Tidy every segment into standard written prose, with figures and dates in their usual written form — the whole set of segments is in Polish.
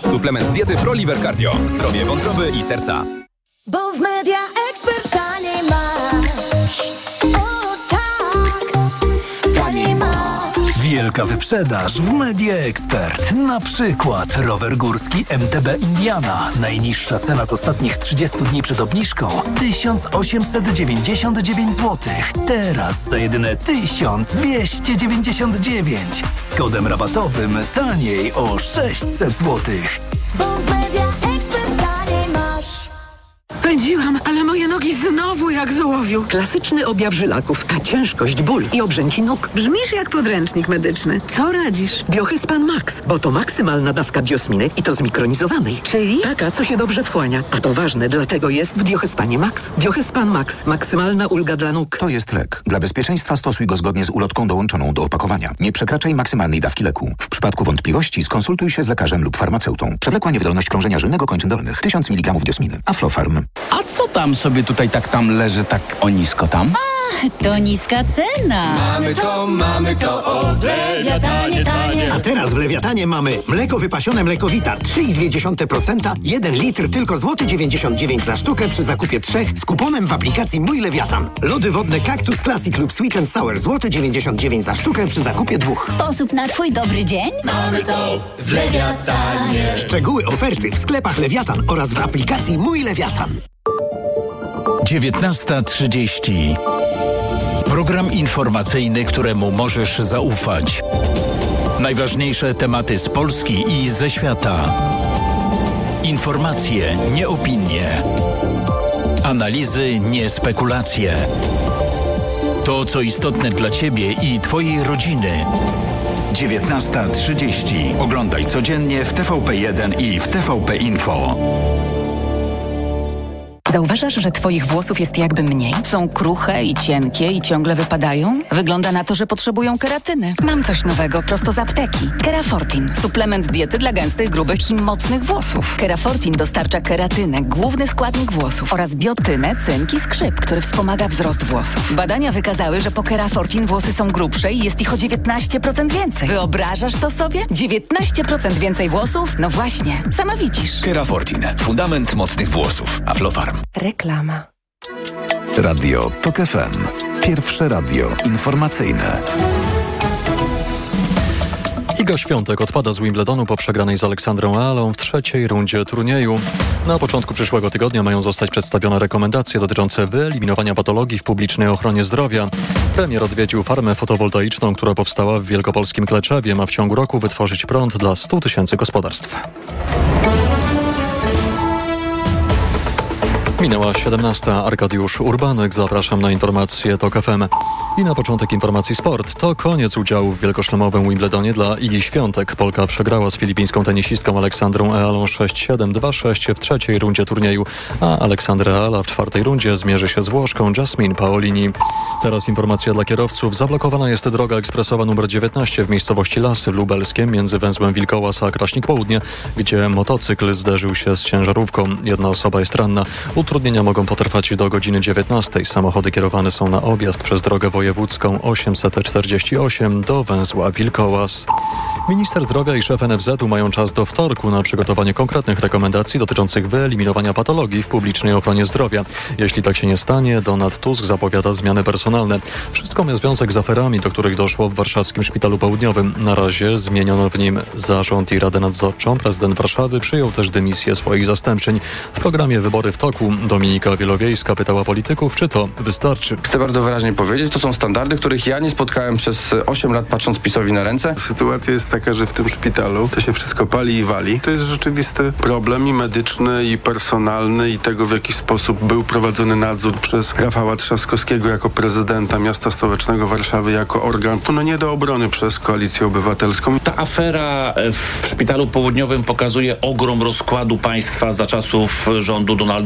Suplement diety ProLiver Cardio. Zdrowie wątroby i serca. Bo w Media Expert taniej masz. O tak, taniej masz. Wielka wyprzedaż w Media Expert. Na przykład rower górski MTB Indiana. Najniższa cena z ostatnich 30 dni przed obniżką 1899 zł. Teraz za jedyne 1299. Z kodem rabatowym taniej o 600 zł. Bo w Media Expert taniej masz. Pędziłam, ale moje nogi znowu jak z ołowiu. Klasyczny objaw żylaków, a ciężkość, ból i obrzęki nóg. Brzmisz jak podręcznik medyczny. Co radzisz? Biohyspan Max, bo to maksymalna dawka biosminy i to zmikronizowanej. Czyli? Taka, co się dobrze wchłania. A to ważne, dlatego jest w Biohyspanie Max. Biohyspan Max. Maksymalna ulga dla nóg. To jest lek. Dla bezpieczeństwa stosuj go zgodnie z ulotką dołączoną do opakowania. Nie przekraczaj maksymalnej dawki leku. W przypadku wątpliwości skonsultuj się z lekarzem lub farmaceutą. Przewlekła niewydolność krążenia żylnego kończyn dolnych. 1000 mg diosminy. Aflofarm. A co tam sobie tutaj tam leży tak o nisko tam? To niska cena. Mamy to, o w Lewiatanie tanie. A teraz w Lewiatanie mamy mleko wypasione Mlekowita 3,2%, 1 litr tylko złoty 99 za sztukę przy zakupie 3 z kuponem w aplikacji Mój Lewiatan. Lody wodne Cactus Classic lub Sweet and Sour złoty 99 za sztukę przy zakupie 2. Sposób na twój dobry dzień? Mamy to w Lewiatanie. Szczegóły oferty w sklepach Lewiatan oraz w aplikacji Mój Lewiatan. 19:30. Program informacyjny, któremu możesz zaufać. Najważniejsze tematy z Polski i ze świata. Informacje, nie opinie. Analizy, nie spekulacje. To, co istotne dla Ciebie i Twojej rodziny. 19:30. Oglądaj codziennie w TVP1 i w TVP Info. Zauważasz, że twoich włosów jest jakby mniej? Są kruche i cienkie i ciągle wypadają? Wygląda na to, że potrzebują keratyny. Mam coś nowego prosto z apteki. Kerafortin. Suplement diety dla gęstych, grubych i mocnych włosów. Kerafortin dostarcza keratynę, główny składnik włosów, oraz biotynę, cynk i skrzyp, który wspomaga wzrost włosów. Badania wykazały, że po Kerafortin włosy są grubsze i jest ich o 19% więcej. Wyobrażasz to sobie? 19% więcej włosów? No właśnie. Sama widzisz. Kerafortin. Fundament mocnych włosów. Aflofarm. Reklama. Radio TOK FM. Pierwsze radio informacyjne. Iga Świątek odpada z Wimbledonu po przegranej z Aleksandrą Alą w trzeciej rundzie turnieju. Na początku przyszłego tygodnia mają zostać przedstawione rekomendacje dotyczące wyeliminowania patologii w publicznej ochronie zdrowia. Premier odwiedził farmę fotowoltaiczną, która powstała w wielkopolskim Kleczewie, ma w ciągu roku wytworzyć prąd dla 100 000 gospodarstw. Minęła 17. Arkadiusz Urbanek. Zapraszam na informacje TOK FM. I na początek informacji sport. To koniec udziału w wielkoszlemowym Wimbledonie dla Igi Świątek. Polka przegrała z filipińską tenisistką Aleksandrą Ealą 6-7, 2-6 w trzeciej rundzie turnieju, a Aleksandra Eala w czwartej rundzie zmierzy się z Włoszką Jasmine Paolini. Teraz informacja dla kierowców. Zablokowana jest droga ekspresowa nr 19 w miejscowości Lasy Lubelskie między węzłem Wilkołas a Kraśnik Południe, gdzie motocykl zderzył się z ciężarówką. Jedna osoba jest ranna. Utrudnienia mogą potrwać do godziny 19. Samochody kierowane są na objazd przez drogę wojewódzką 848 do węzła Wilkołas. Minister zdrowia i szef NFZ-u mają czas do wtorku na przygotowanie konkretnych rekomendacji dotyczących wyeliminowania patologii w publicznej ochronie zdrowia. Jeśli tak się nie stanie, Donald Tusk zapowiada zmiany personalne. Wszystko ma związek z aferami, do których doszło w warszawskim Szpitalu Południowym. Na razie zmieniono w nim zarząd i Radę Nadzorczą. Prezydent Warszawy przyjął też dymisję swoich zastępczyń. W programie Wybory w toku Dominika Wielowiejska pytała polityków, czy to wystarczy. Chcę bardzo wyraźnie powiedzieć, to są standardy, których ja nie spotkałem przez 8 lat, patrząc PiS-owi na ręce. Sytuacja jest taka, że w tym szpitalu to się wszystko pali i wali. To jest rzeczywisty problem i medyczny, i personalny, i tego, w jaki sposób był prowadzony nadzór przez Rafała Trzaskowskiego jako prezydenta miasta stołecznego Warszawy, jako organ nie do obrony przez Koalicję Obywatelską. Ta afera w Szpitalu Południowym pokazuje ogrom rozkładu państwa za czasów rządu Donalda Tuska.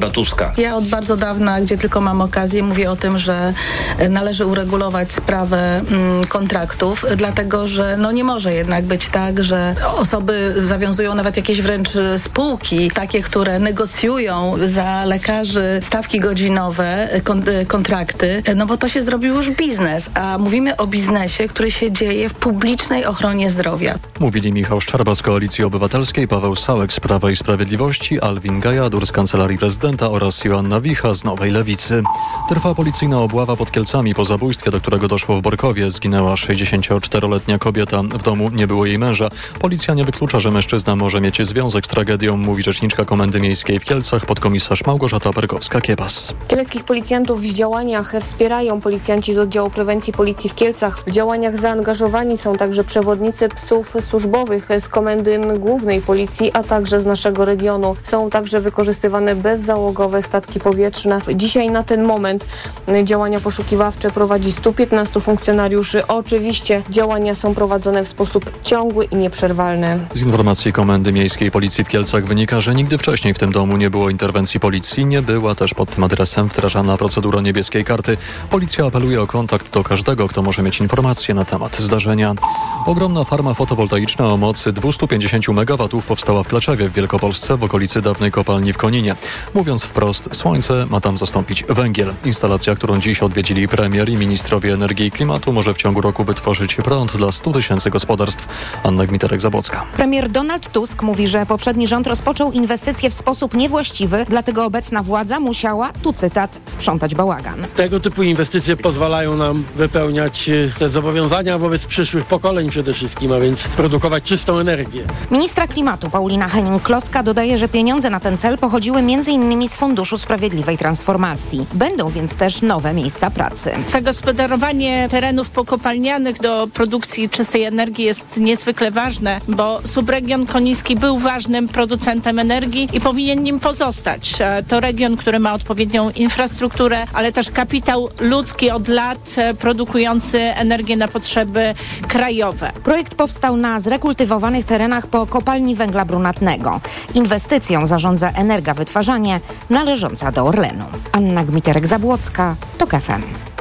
kart. Ja od bardzo dawna, gdzie tylko mam okazję, mówię o tym, że należy uregulować sprawę kontraktów, dlatego że nie może jednak być tak, że osoby zawiązują nawet jakieś wręcz spółki, takie, które negocjują za lekarzy stawki godzinowe, kontrakty, bo to się zrobił już biznes, a mówimy o biznesie, który się dzieje w publicznej ochronie zdrowia. Mówili Michał Szczerba z Koalicji Obywatelskiej, Paweł Sałek z Prawa i Sprawiedliwości, Alwin Gajadur z Kancelarii Prezydenta oraz Joanna Wicha z Nowej Lewicy. Trwa policyjna obława pod Kielcami po zabójstwie, do którego doszło w Borkowie. Zginęła 64-letnia kobieta. W domu nie było jej męża. Policja nie wyklucza, że mężczyzna może mieć związek z tragedią, mówi rzeczniczka Komendy Miejskiej w Kielcach, podkomisarz Małgorzata Perkowska-Kiebas. Kieleckich policjantów w działaniach wspierają policjanci z oddziału prewencji Policji w Kielcach. W działaniach zaangażowani są także przewodnicy psów służbowych z Komendy Głównej Policji, a także z naszego regionu. Są także wykorzystywane bezzałogowe statki powietrzne. Dzisiaj na ten moment działania poszukiwawcze prowadzi 115 funkcjonariuszy. Oczywiście działania są prowadzone w sposób ciągły i nieprzerwalny. Z informacji Komendy Miejskiej Policji w Kielcach wynika, że nigdy wcześniej w tym domu nie było interwencji policji. Nie była też pod tym adresem wdrażana procedura niebieskiej karty. Policja apeluje o kontakt do każdego, kto może mieć informacje na temat zdarzenia. Ogromna farma fotowoltaiczna o mocy 250 MW powstała w Kleczewie w Wielkopolsce w okolicy dawnej kopalni w Koninie. Mówiąc wprost, słońce ma tam zastąpić węgiel. Instalacja, którą dziś odwiedzili premier i ministrowie energii i klimatu, może w ciągu roku wytworzyć prąd dla 100 000 gospodarstw. Anna Gmiterek-Zabłocka. Premier Donald Tusk mówi, że poprzedni rząd rozpoczął inwestycje w sposób niewłaściwy, dlatego obecna władza musiała, tu cytat, sprzątać bałagan. Tego typu inwestycje pozwalają nam wypełniać te zobowiązania wobec przyszłych pokoleń przede wszystkim, a więc produkować czystą energię. Ministra klimatu Paulina Henning-Kloska dodaje, że pieniądze na ten cel pochodziły m.in. z Funduszu Sprawiedliwej Transformacji. Będą więc też nowe miejsca pracy. Zagospodarowanie terenów pokopalnianych do produkcji czystej energii jest niezwykle ważne, bo subregion koniński był ważnym producentem energii i powinien nim pozostać. To region, który ma odpowiednią infrastrukturę, ale też kapitał ludzki od lat produkujący energię na potrzeby krajowe. Projekt powstał na zrekultywowanych terenach po kopalni węgla brunatnego. Inwestycją zarządza Energa Wytwarzanie, należąca do Orlenu. Anna Gmiterek-Zabłocka, TOK FM.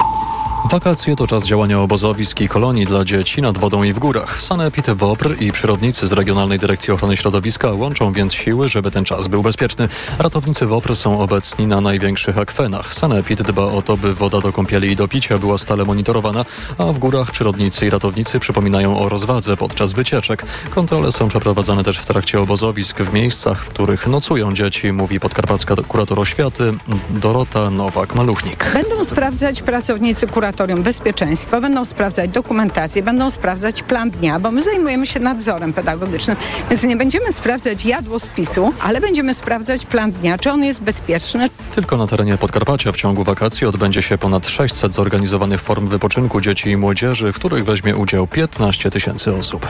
Wakacje to czas działania obozowisk i kolonii dla dzieci nad wodą i w górach. Sanepid, WOPR i przyrodnicy z Regionalnej Dyrekcji Ochrony Środowiska łączą więc siły, żeby ten czas był bezpieczny. Ratownicy WOPR są obecni na największych akwenach. Sanepid dba o to, by woda do kąpieli i do picia była stale monitorowana, a w górach przyrodnicy i ratownicy przypominają o rozwadze podczas wycieczek. Kontrole są przeprowadzane też w trakcie obozowisk w miejscach, w których nocują dzieci, mówi podkarpacka kurator oświaty Dorota Nowak-Maluchnik. Będą sprawdzać pracownicy kuratorium bezpieczeństwa, będą sprawdzać dokumentację, będą sprawdzać plan dnia, bo my zajmujemy się nadzorem pedagogicznym, więc nie będziemy sprawdzać jadłospisu, ale będziemy sprawdzać plan dnia, czy on jest bezpieczny. Tylko na terenie Podkarpacia w ciągu wakacji odbędzie się ponad 600 zorganizowanych form wypoczynku dzieci i młodzieży, w których weźmie udział 15 000 osób.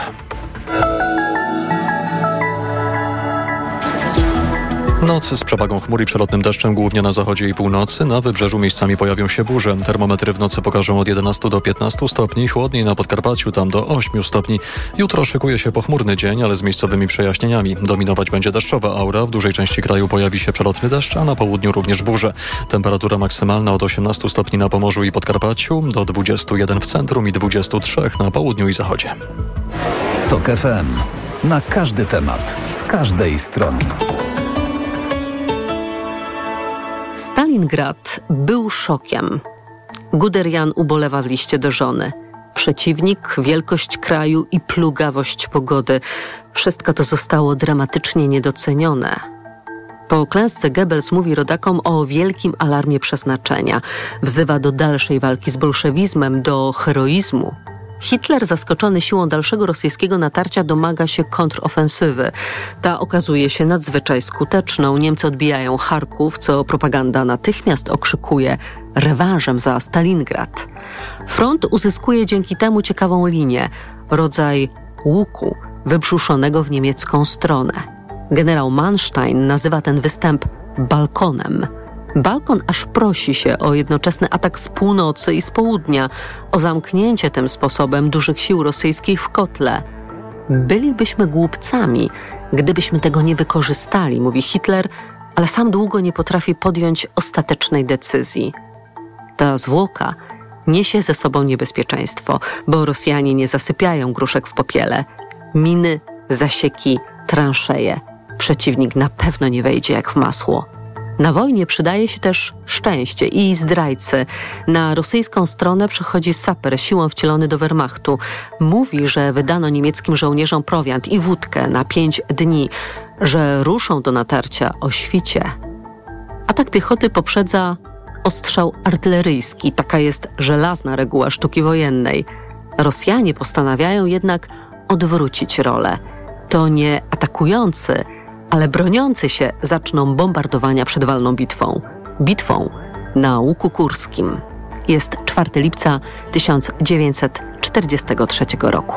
Noc z przewagą chmur i przelotnym deszczem głównie na zachodzie i północy. Na wybrzeżu miejscami pojawią się burze. Termometry w nocy pokażą od 11 do 15 stopni. Chłodniej na Podkarpaciu, tam do 8 stopni. Jutro szykuje się pochmurny dzień, ale z miejscowymi przejaśnieniami. Dominować będzie deszczowa aura. W dużej części kraju pojawi się przelotny deszcz, a na południu również burze. Temperatura maksymalna od 18 stopni na Pomorzu i Podkarpaciu, do 21 w centrum i 23 na południu i zachodzie. TOK FM. Na każdy temat, z każdej strony. Stalingrad był szokiem. Guderian ubolewa w liście do żony. Przeciwnik, wielkość kraju i plugawość pogody. Wszystko to zostało dramatycznie niedocenione. Po klęsce Goebbels mówi rodakom o wielkim alarmie przeznaczenia. Wzywa do dalszej walki z bolszewizmem, do heroizmu. Hitler, zaskoczony siłą dalszego rosyjskiego natarcia, domaga się kontrofensywy. Ta okazuje się nadzwyczaj skuteczną. Niemcy odbijają Charków, co propaganda natychmiast okrzykuje rewanżem za Stalingrad. Front uzyskuje dzięki temu ciekawą linię, rodzaj łuku wybrzuszonego w niemiecką stronę. Generał Manstein nazywa ten występ balkonem. Balkon aż prosi się o jednoczesny atak z północy i z południa, o zamknięcie tym sposobem dużych sił rosyjskich w kotle. Bylibyśmy głupcami, gdybyśmy tego nie wykorzystali, mówi Hitler, ale sam długo nie potrafi podjąć ostatecznej decyzji. Ta zwłoka niesie ze sobą niebezpieczeństwo, bo Rosjanie nie zasypiają gruszek w popiele. Miny, zasieki, transzeje. Przeciwnik na pewno nie wejdzie jak w masło. Na wojnie przydaje się też szczęście i zdrajcy. Na rosyjską stronę przychodzi saper, siłą wcielony do Wehrmachtu. Mówi, że wydano niemieckim żołnierzom prowiant i wódkę na 5 dni, że ruszą do natarcia o świcie. Atak piechoty poprzedza ostrzał artyleryjski. Taka jest żelazna reguła sztuki wojennej. Rosjanie postanawiają jednak odwrócić rolę. To nie atakujący, ale broniący się zaczną bombardowania przed walną bitwą. Bitwą na Łuku Kurskim. Jest 4 lipca 1943 roku.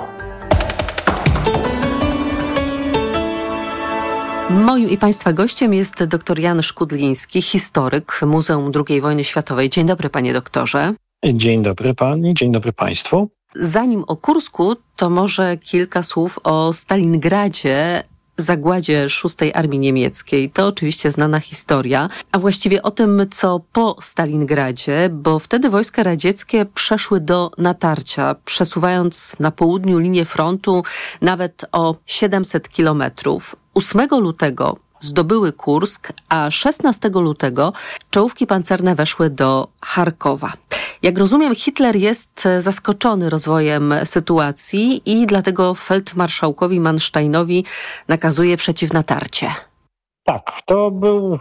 Moim i Państwa gościem jest dr Jan Szkudliński, historyk Muzeum II Wojny Światowej. Dzień dobry, panie doktorze. Dzień dobry pani, dzień dobry państwu. Zanim o Kursku, to może kilka słów o Stalingradzie, zagładzie 6. Armii Niemieckiej. To oczywiście znana historia, a właściwie o tym, co po Stalingradzie, bo wtedy wojska radzieckie przeszły do natarcia, przesuwając na południu linię frontu nawet o 700 kilometrów. 8 lutego zdobyły Kursk, a 16 lutego czołówki pancerne weszły do Charkowa. Jak rozumiem, Hitler jest zaskoczony rozwojem sytuacji i dlatego feldmarszałkowi Mansteinowi nakazuje przeciwnatarcie. Tak, to był,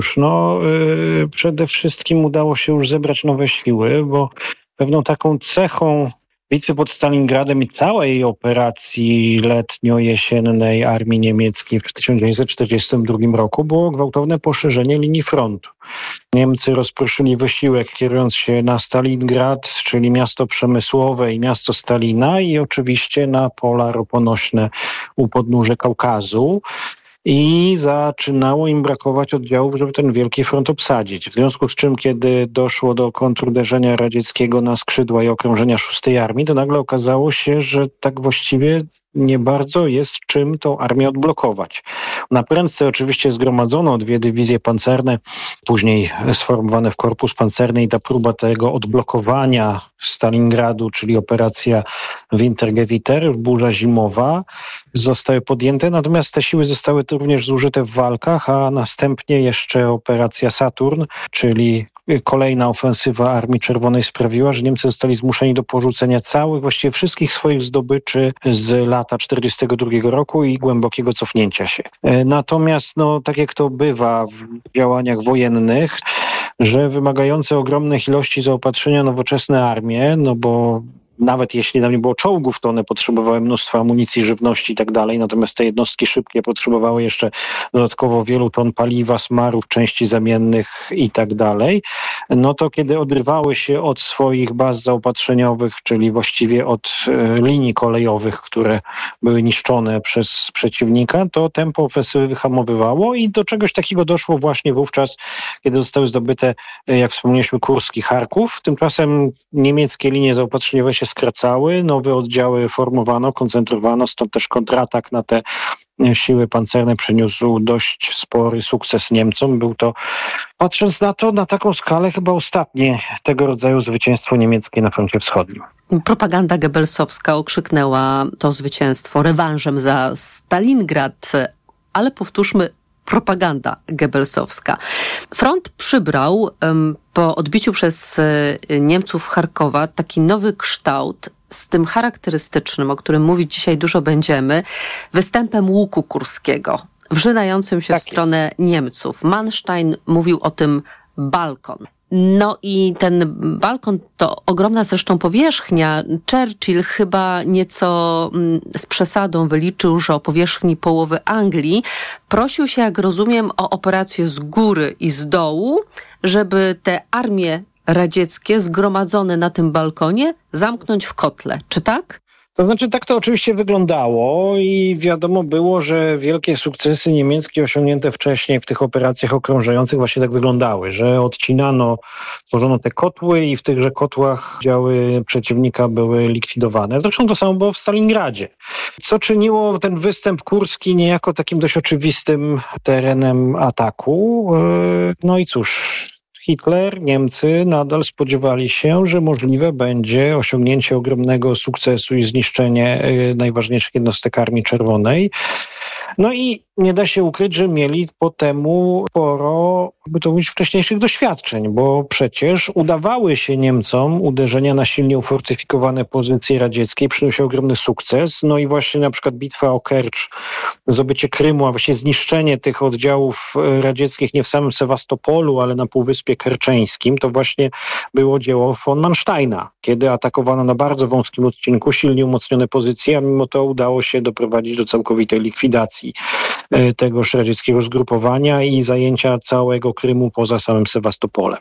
przede wszystkim udało się już zebrać nowe siły, bo pewną taką cechą bitwy pod Stalingradem i całej operacji letnio-jesiennej armii niemieckiej w 1942 roku było gwałtowne poszerzenie linii frontu. Niemcy rozproszyli wysiłek, kierując się na Stalingrad, czyli miasto przemysłowe i miasto Stalina, i oczywiście na pola roponośne u podnóża Kaukazu. I zaczynało im brakować oddziałów, żeby ten wielki front obsadzić. W związku z czym, kiedy doszło do kontruderzenia radzieckiego na skrzydła i okrążenia 6. Armii, to nagle okazało się, że tak właściwie nie bardzo jest czym tą armię odblokować. Na prędce oczywiście zgromadzono 2 dywizje pancerne, później sformowane w korpus pancerny, i ta próba tego odblokowania Stalingradu, czyli operacja Wintergewitter, burza zimowa, zostały podjęte, natomiast te siły zostały również zużyte w walkach, a następnie jeszcze operacja Saturn, czyli kolejna ofensywa Armii Czerwonej sprawiła, że Niemcy zostali zmuszeni do porzucenia właściwie wszystkich swoich zdobyczy z lata 1942 roku i głębokiego cofnięcia się. Natomiast, tak jak to bywa w działaniach wojennych, że wymagające ogromnych ilości zaopatrzenia nowoczesne armie, bo nawet jeśli tam nie było czołgów, to one potrzebowały mnóstwa amunicji, żywności i tak dalej, natomiast te jednostki szybkie potrzebowały jeszcze dodatkowo wielu ton paliwa, smarów, części zamiennych i tak dalej. To kiedy odrywały się od swoich baz zaopatrzeniowych, czyli właściwie od linii kolejowych, które były niszczone przez przeciwnika, to tempo ofensywy wyhamowywało i do czegoś takiego doszło właśnie wówczas, kiedy zostały zdobyte, jak wspomnieliśmy, Kursk i Charków. Tymczasem niemieckie linie zaopatrzeniowe się skracały, nowe oddziały formowano, koncentrowano, stąd też kontratak na te siły pancerne przyniósł dość spory sukces Niemcom. Był to, patrząc na to, na taką skalę chyba ostatnie tego rodzaju zwycięstwo niemieckie na froncie wschodnim. Propaganda goebbelsowska okrzyknęła to zwycięstwo rewanżem za Stalingrad, ale powtórzmy, propaganda goebbelsowska. Front przybrał po odbiciu przez Niemców Charkowa taki nowy kształt z tym charakterystycznym, o którym mówić dzisiaj dużo będziemy, występem łuku kurskiego, wrzynającym się w stronę Niemców. Manstein mówił o tym balkon. I ten balkon to ogromna zresztą powierzchnia. Churchill chyba nieco z przesadą wyliczył, że o powierzchni połowy Anglii. Prosił się, jak rozumiem, o operację z góry i z dołu, żeby te armie radzieckie zgromadzone na tym balkonie zamknąć w kotle. Czy tak? To znaczy tak to oczywiście wyglądało i wiadomo było, że wielkie sukcesy niemieckie osiągnięte wcześniej w tych operacjach okrążających właśnie tak wyglądały, że odcinano, tworzono te kotły i w tychże kotłach działy przeciwnika były likwidowane. Zresztą to samo było w Stalingradzie, co czyniło ten występ kurski niejako takim dość oczywistym terenem ataku. No i cóż, Hitler, Niemcy nadal spodziewali się, że możliwe będzie osiągnięcie ogromnego sukcesu i zniszczenie najważniejszych jednostek Armii Czerwonej. No i nie da się ukryć, że mieli po temu sporo, by to mówić, wcześniejszych doświadczeń, bo przecież udawały się Niemcom uderzenia na silnie ufortyfikowane pozycje radzieckie, przynosiły ogromny sukces. No i właśnie na przykład bitwa o Kercz, zdobycie Krymu, a właściwie zniszczenie tych oddziałów radzieckich nie w samym Sewastopolu, ale na Półwyspie Kerczeńskim, to właśnie było dzieło von Mansteina, kiedy atakowano na bardzo wąskim odcinku silnie umocnione pozycje, a mimo to udało się doprowadzić do całkowitej likwidacji tegoż radzieckiego zgrupowania i zajęcia całego Krymu poza samym Sewastopolem.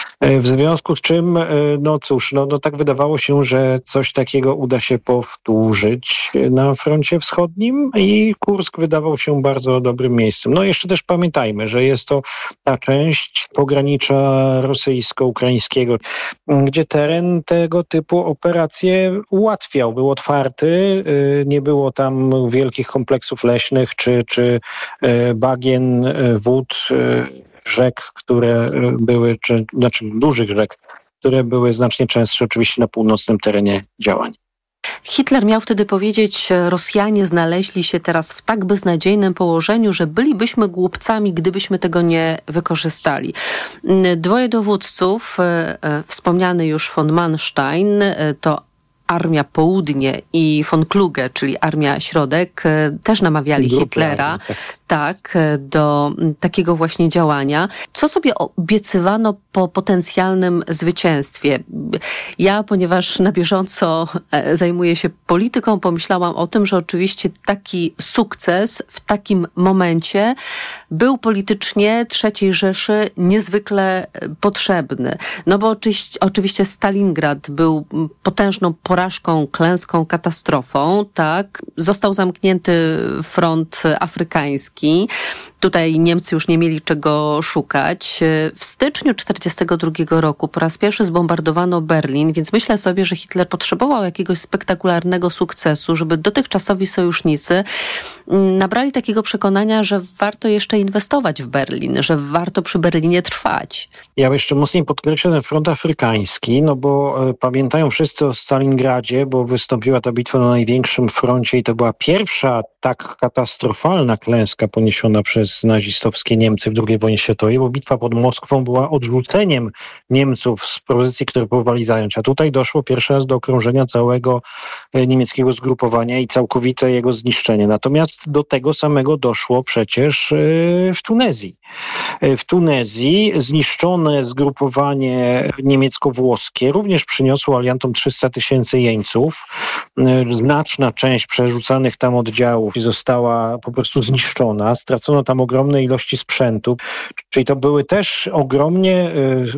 W związku z czym, no cóż, no tak wydawało się, że coś takiego uda się powtórzyć na froncie wschodnim i Kursk wydawał się bardzo dobrym miejscem. No jeszcze też pamiętajmy, że jest to ta część pogranicza rosyjsko-ukraińskiego, gdzie teren tego typu operacje ułatwiał, był otwarty, nie było tam wielkich kompleksów leśnych czy bagien, wód, rzek, które były, znaczy dużych rzek, które były znacznie częstsze oczywiście na północnym terenie działań. Hitler miał wtedy powiedzieć, Rosjanie znaleźli się teraz w tak beznadziejnym położeniu, że bylibyśmy głupcami, gdybyśmy tego nie wykorzystali. Dwoje dowódców, wspomniany już von Manstein, to Armia Południe i von Kluge, czyli Armia Środek, też namawiali Hitlera do takiego właśnie działania. Co sobie obiecywano po potencjalnym zwycięstwie? Ja, ponieważ na bieżąco zajmuję się polityką, pomyślałam o tym, że oczywiście taki sukces w takim momencie był politycznie III Rzeszy niezwykle potrzebny. No bo oczywiście Stalingrad był potężną porażką, klęską, katastrofą, tak? Został zamknięty front afrykański. Tutaj Niemcy już nie mieli czego szukać. W styczniu 1942 roku po raz pierwszy zbombardowano Berlin, więc myślę sobie, że Hitler potrzebował jakiegoś spektakularnego sukcesu, żeby dotychczasowi sojusznicy nabrali takiego przekonania, że warto jeszcze inwestować w Berlin, że warto przy Berlinie trwać. Ja jeszcze mocniej podkreślę ten front afrykański, no bo pamiętają wszyscy o Stalingradzie, bo wystąpiła ta bitwa na największym froncie i to była pierwsza tak katastrofalna klęska poniesiona przez nazistowskie Niemcy w II wojnie światowej, bo bitwa pod Moskwą była odrzuceniem Niemców z pozycji, które próbowali zająć, a tutaj doszło pierwszy raz do okrążenia całego niemieckiego zgrupowania i całkowite jego zniszczenie. Natomiast do tego samego doszło przecież w Tunezji. W Tunezji zniszczone zgrupowanie niemiecko-włoskie również przyniosło aliantom 300 000 jeńców. Znaczna część przerzucanych tam oddziałów została po prostu zniszczona. Stracono tam ogromne ilości sprzętu. Czyli to były też ogromnie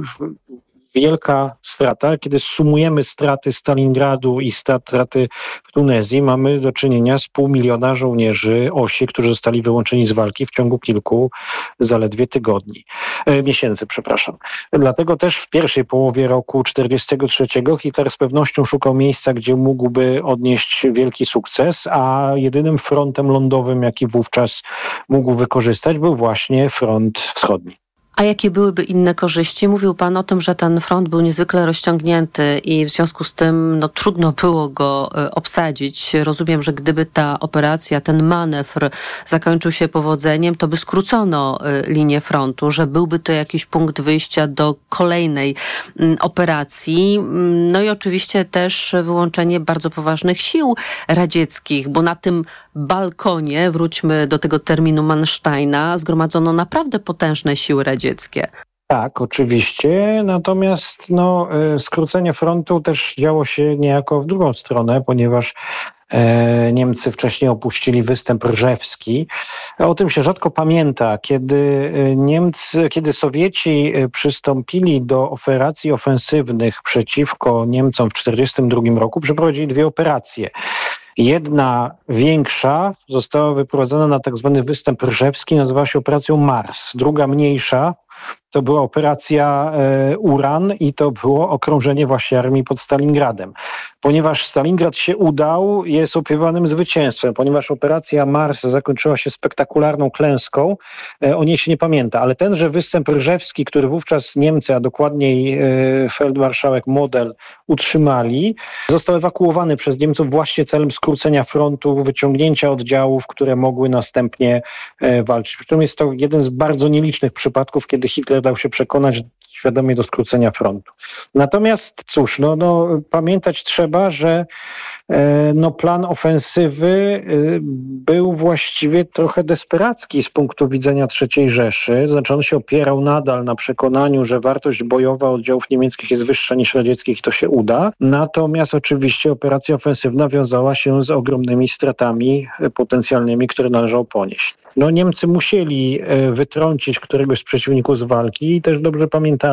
wielka strata. Kiedy sumujemy straty Stalingradu i straty w Tunezji, mamy do czynienia z 500 000 żołnierzy OSI, którzy zostali wyłączeni z walki w ciągu kilku zaledwie miesięcy. Dlatego też w pierwszej połowie roku 1943 Hitler z pewnością szukał miejsca, gdzie mógłby odnieść wielki sukces, a jedynym frontem lądowym, jaki wówczas mógł wykorzystać, był właśnie front wschodni. A jakie byłyby inne korzyści? Mówił pan o tym, że ten front był niezwykle rozciągnięty i w związku z tym trudno było go obsadzić. Rozumiem, że gdyby ta operacja, ten manewr zakończył się powodzeniem, to by skrócono linię frontu, że byłby to jakiś punkt wyjścia do kolejnej operacji. No i oczywiście też wyłączenie bardzo poważnych sił radzieckich, bo na tym balkonie, wróćmy do tego terminu Mansteina, zgromadzono naprawdę potężne siły radzieckie. Tak, oczywiście, natomiast skrócenie frontu też działo się niejako w drugą stronę, ponieważ Niemcy wcześniej opuścili występ Rżewski. O tym się rzadko pamięta. Kiedy Sowieci przystąpili do operacji ofensywnych przeciwko Niemcom w 1942 roku, przeprowadzili 2 operacje. Jedna większa została wyprowadzona na tak zwany występ Rżewski, nazywała się operacją Mars. Druga mniejsza to była operacja Uran i to było okrążenie właśnie armii pod Stalingradem. Ponieważ Stalingrad się udał, jest opiewanym zwycięstwem. Ponieważ operacja Mars zakończyła się spektakularną klęską, o niej się nie pamięta. Ale tenże występ Rżewski, który wówczas Niemcy, a dokładniej feldmarszałek Model utrzymali, został ewakuowany przez Niemców właśnie celem skrócenia frontu, wyciągnięcia oddziałów, które mogły następnie walczyć. Przy czym jest to jeden z bardzo nielicznych przypadków, kiedy Hitler dał się przekonać świadomie do skrócenia frontu. Natomiast cóż, pamiętać trzeba, że plan ofensywy był właściwie trochę desperacki z punktu widzenia III Rzeszy. Znaczy on się opierał nadal na przekonaniu, że wartość bojowa oddziałów niemieckich jest wyższa niż radzieckich i to się uda. Natomiast oczywiście operacja ofensywna wiązała się z ogromnymi stratami potencjalnymi, które należało ponieść. Niemcy musieli wytrącić któregoś z przeciwników z walki i też dobrze pamiętali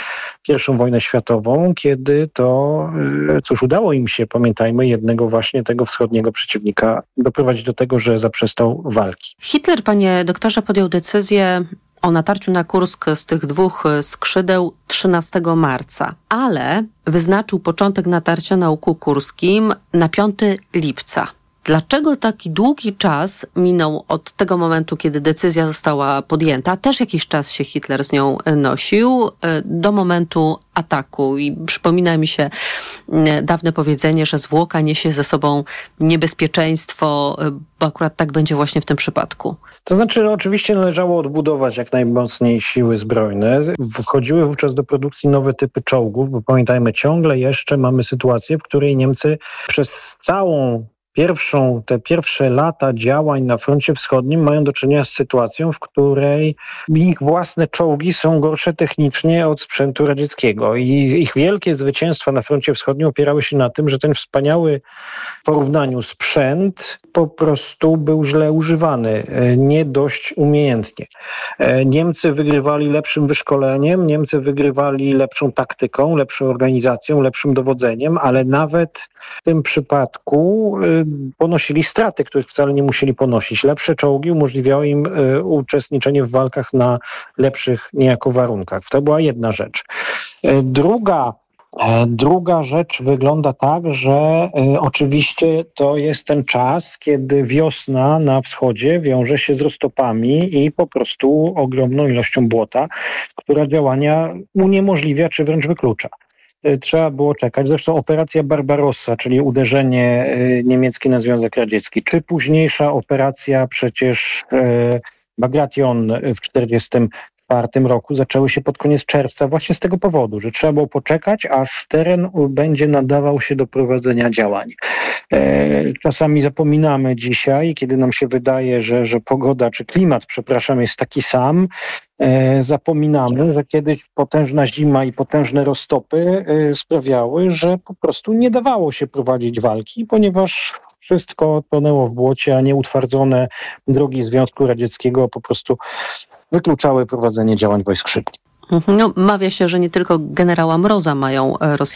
I wojnę światową, kiedy to, udało im się, pamiętajmy, jednego właśnie tego wschodniego przeciwnika doprowadzić do tego, że zaprzestał walki. Hitler, panie doktorze, podjął decyzję o natarciu na Kursk z tych 2 skrzydeł 13 marca, ale wyznaczył początek natarcia na Łuku Kurskim na 5 lipca. Dlaczego taki długi czas minął od tego momentu, kiedy decyzja została podjęta, też jakiś czas się Hitler z nią nosił, do momentu ataku? I przypomina mi się dawne powiedzenie, że zwłoka niesie ze sobą niebezpieczeństwo, bo akurat tak będzie właśnie w tym przypadku. To znaczy, oczywiście należało odbudować jak najmocniej siły zbrojne. Wchodziły wówczas do produkcji nowe typy czołgów, bo pamiętajmy, ciągle jeszcze mamy sytuację, w której Niemcy przez te pierwsze lata działań na froncie wschodnim mają do czynienia z sytuacją, w której ich własne czołgi są gorsze technicznie od sprzętu radzieckiego i ich wielkie zwycięstwa na froncie wschodnim opierały się na tym, że ten wspaniały w porównaniu sprzęt po prostu był źle używany, nie dość umiejętnie. Niemcy wygrywali lepszym wyszkoleniem, Niemcy wygrywali lepszą taktyką, lepszą organizacją, lepszym dowodzeniem, ale nawet w tym przypadku ponosili straty, których wcale nie musieli ponosić. Lepsze czołgi umożliwiały im uczestniczenie w walkach na lepszych niejako warunkach. To była jedna rzecz. Druga rzecz wygląda tak, że oczywiście to jest ten czas, kiedy wiosna na wschodzie wiąże się z roztopami i po prostu ogromną ilością błota, która działania uniemożliwia czy wręcz wyklucza. Trzeba było czekać. Zresztą operacja Barbarossa, czyli uderzenie niemieckie na Związek Radziecki, czy późniejsza operacja przecież Bagration w 1944 roku zaczęły się pod koniec czerwca właśnie z tego powodu, że trzeba było poczekać, aż teren będzie nadawał się do prowadzenia działań. Czasami zapominamy dzisiaj, kiedy nam się wydaje, że pogoda czy klimat, jest taki sam, zapominamy, że kiedyś potężna zima i potężne roztopy sprawiały, że po prostu nie dawało się prowadzić walki, ponieważ wszystko tonęło w błocie, a nieutwardzone drogi Związku Radzieckiego po prostu wykluczały prowadzenie działań wojsk szybkich. Mawia się, że nie tylko generała Mroza mają Rosjanie